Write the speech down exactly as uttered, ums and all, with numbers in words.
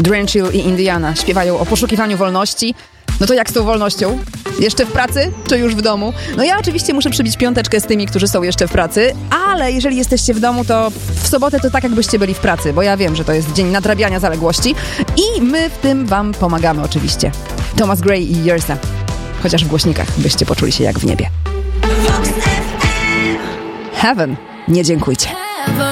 Drenchill i Indiana śpiewają o poszukiwaniu wolności. No to jak z tą wolnością? Jeszcze w pracy, czy już w domu? No ja oczywiście muszę przybić piąteczkę z tymi, którzy są jeszcze w pracy, ale jeżeli jesteście w domu, to w sobotę to tak, jakbyście byli w pracy, bo ja wiem, że to jest dzień nadrabiania zaległości i my w tym wam pomagamy oczywiście. Thomas Gray i Yersa. Chociaż w głośnikach byście poczuli się jak w niebie. Heaven. Nie dziękujcie.